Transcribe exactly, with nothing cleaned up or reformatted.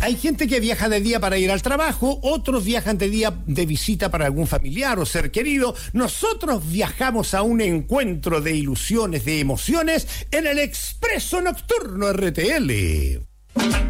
Hay gente que viaja de día para ir al trabajo, otros viajan de día de visita para algún familiar o ser querido. Nosotros viajamos a un encuentro de ilusiones, de emociones, en el Expreso Nocturno R T L.